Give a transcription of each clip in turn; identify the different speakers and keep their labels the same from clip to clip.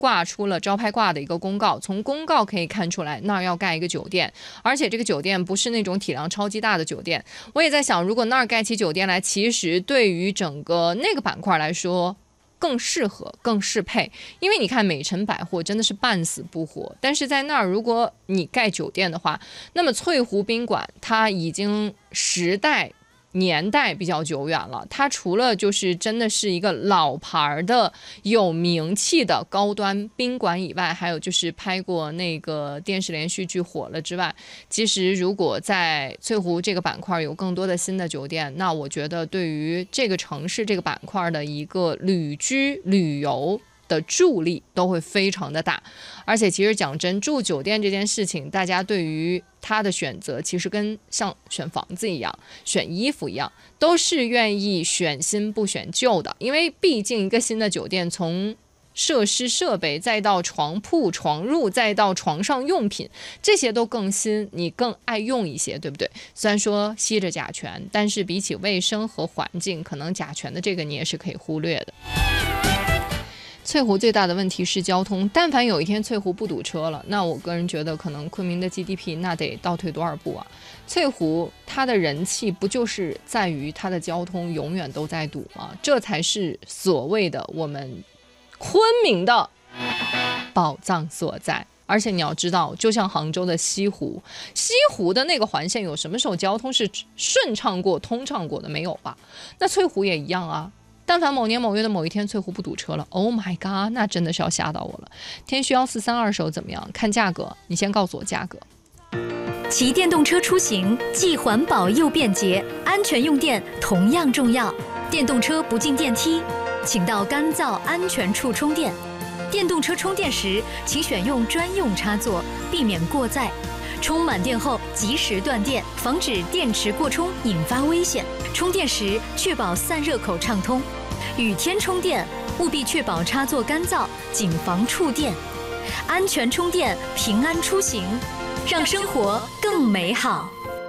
Speaker 1: 挂出了招牌挂的一个公告，从公告可以看出来那儿要盖一个酒店，而且这个酒店不是那种体量超级大的酒店。我也在想，如果那儿盖起酒店来，其实对于整个那个板块来说更适合更适配，因为你看美城百货真的是半死不活，但是在那儿如果你盖酒店的话，那么翠湖宾馆它已经年代比较久远了，它除了就是真的是一个老牌的有名气的高端宾馆以外，还有就是拍过那个电视连续剧火了之外，其实如果在翠湖这个板块有更多的新的酒店，那我觉得对于这个城市这个板块的一个旅居旅游的助力都会非常的大。而且其实讲真，住酒店这件事情，大家对于它的选择其实跟像选房子一样，选衣服一样，都是愿意选新不选旧的。因为毕竟一个新的酒店，从设施设备再到床铺床褥再到床上用品，这些都更新，你更爱用一些，对不对？虽然说吸着甲醛，但是比起卫生和环境，可能甲醛的这个你也是可以忽略的。翠湖最大的问题是交通，但凡有一天翠湖不堵车了，那我个人觉得可能昆明的 GDP 那得倒退多少步啊？翠湖它的人气不就是在于它的交通永远都在堵吗？这才是所谓的我们昆明的宝藏所在。而且你要知道，就像杭州的西湖的那个环线有什么时候交通是顺畅过通畅过的？没有吧？那翠湖也一样啊，但凡某年某月的某一天翠湖不堵车了 ，Oh my god， 那真的是要吓到我了。天需要432手怎么样？看价格，你先告诉我价格。
Speaker 2: 骑电动车出行既环保又便捷，安全用电同样重要。电动车不进电梯，请到干燥安全处充电。电动车充电时，请选用专用插座，避免过载。充满电后及时断电，防止电池过充引发危险。充电时确保散热口畅通。雨天充电务必确保插座干燥，谨防触电。安全充电，平安出行，让生活更美好。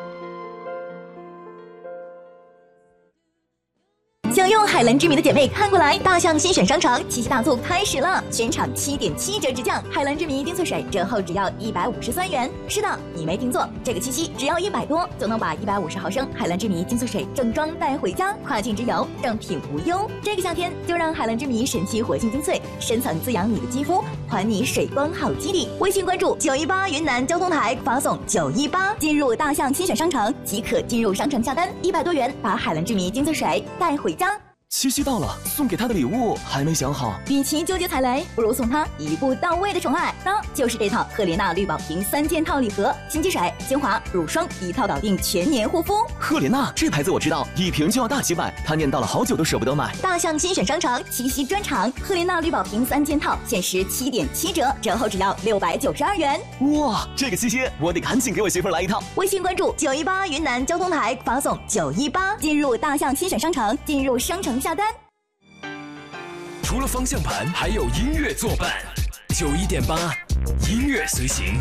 Speaker 3: 想用海蓝之谜的姐妹看过来，大象新选商城七夕大促开始了，全场7.7折直降，海蓝之谜丁翠水折后只要153元。是的，你没听错，这个七夕只要100多就能把150毫升海蓝之谜丁翠水正装带回家，跨境之游正品无忧。这个夏天就让海蓝之谜神奇活性精粹深层滋养你的肌肤，还你水光好肌理。微信关注918云南交通台，发送918进入大象新选商城即可进入商城下单，100多元把海蓝之谜精粹水带回家。
Speaker 4: 七夕到了，送给他的礼物还没想好。
Speaker 3: 与其纠结踩雷，不如送他一步到位的宠爱。那就是这套赫莲娜绿宝瓶3件套礼盒，新机水、精华、乳霜一套搞定全年护肤。
Speaker 4: 赫莲娜这牌子我知道，一瓶就要大几百，他念叨了好久都舍不得买。
Speaker 3: 大象新选商城七夕专场，赫莲娜绿宝瓶3件套限时7.7折，折后只要692元。
Speaker 4: 哇，这个七夕我得赶紧给我媳妇来一套。
Speaker 3: 微信关注918云南交通台，发送918进入大象新选商城，进入商城下单。
Speaker 5: 除了方向盘，还有音乐作伴。91.8，音乐随行。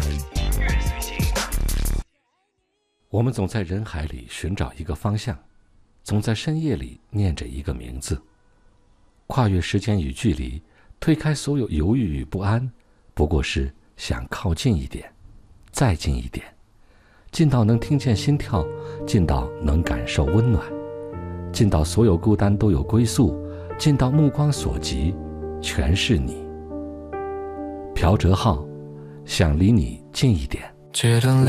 Speaker 6: 我们总在人海里寻找一个方向，总在深夜里念着一个名字。跨越时间与距离，推开所有犹豫与不安，不过是想靠近一点，再近一点，近到能听见心跳，近到能感受温暖，近到所有孤单都有归宿，近到目光所及全是你。朴哲浩，想离你近一点。
Speaker 7: 觉得